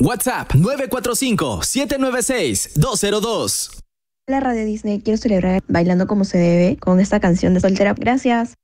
WhatsApp 945-796-202. La Radio Disney, quiero celebrar bailando como se debe con esta canción de soltera. Gracias.